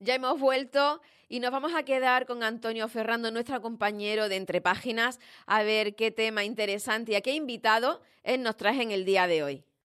Ya hemos vuelto y nos vamos a quedar con Antonio Ferrando, nuestro compañero de Entre Páginas, a ver qué tema interesante y a qué invitado él nos trae en el día de hoy.